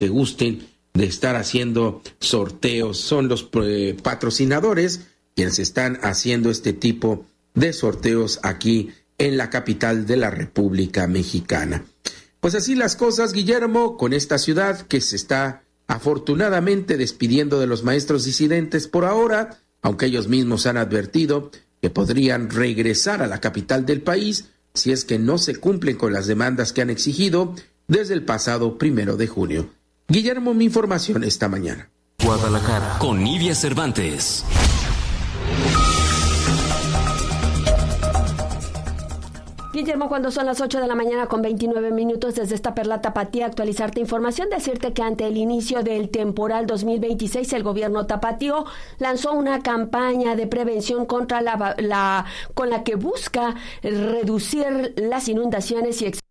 que gusten de estar haciendo sorteos. Son los patrocinadores quienes están haciendo este tipo de sorteos aquí en la capital de la República Mexicana. Pues así las cosas, Guillermo, con esta ciudad que se está afortunadamente despidiendo de los maestros disidentes por ahora, aunque ellos mismos han advertido que podrían regresar a la capital del país si es que no se cumplen con las demandas que han exigido desde el pasado 1 de junio. Guillermo, mi información esta mañana. Guadalajara, con Nidia Cervantes. Guillermo, cuando son las 8 de la mañana con 29 minutos desde esta Perla Tapatía, actualizarte información, decirte que ante el inicio del temporal 2026, el gobierno tapatío lanzó una campaña de prevención contra con la que busca reducir las inundaciones y